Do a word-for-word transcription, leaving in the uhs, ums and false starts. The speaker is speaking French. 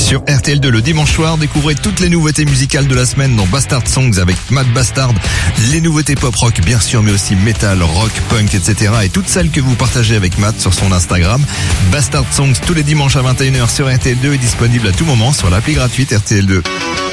Sur R T L deux le dimanche soir, découvrez toutes les nouveautés musicales de la semaine dans Bastard Songs avec Matt Bastard. Les nouveautés pop rock bien sûr, mais aussi metal, rock, punk, et cetera. Et toutes celles que vous partagez avec Matt sur son Instagram. Bastard Songs tous les dimanches à vingt et une heures sur R T L deux est disponible à tout moment sur l'appli gratuite R T L deux.